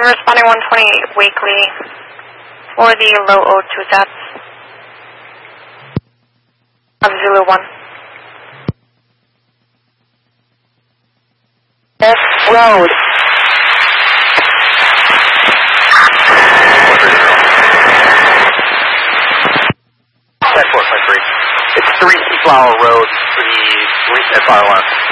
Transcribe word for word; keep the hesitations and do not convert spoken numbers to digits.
responding one twenty-eight Wakely for the low O two sets. Of Zulu one. F road. ten four five three. It's three Flower Road, the recent fire alarm.